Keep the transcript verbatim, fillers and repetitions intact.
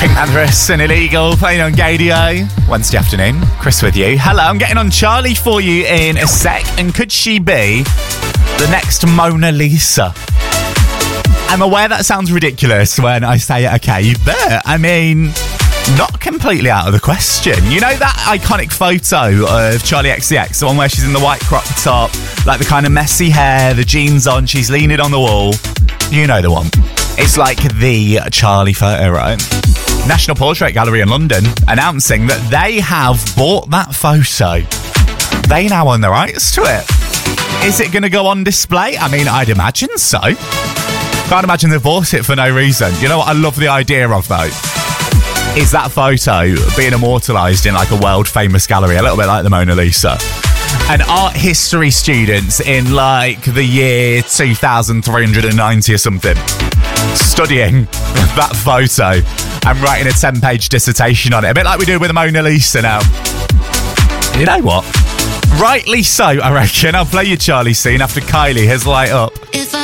Pink Panthers and Illegal playing on Gadio. Wednesday afternoon, Chris with you. Hello, I'm getting on Charlie for you in a sec. And could she be the next Mona Lisa? I'm aware that sounds ridiculous when I say it, okay, but I mean, not completely out of the question. You know that iconic photo of Charlie X C X, the one where she's in the white crop top, like the kind of messy hair, the jeans on, she's leaning on the wall. You know the one. It's like the Charlie photo, right? National Portrait Gallery in London announcing that they have bought that photo. They now own the rights to it. Is it going to go on display? I mean, I'd imagine so. Can't imagine they bought it for no reason. You know what I love the idea of, though? Is that photo being immortalised in like a world-famous gallery, a little bit like the Mona Lisa. And art history students in like the year two thousand three hundred ninety or something, studying that photo and writing a ten-page dissertation on it. A bit like we do with the Mona Lisa now. You know what? Rightly so, I reckon. I'll play you Charlie scene after Kylie has light up. If I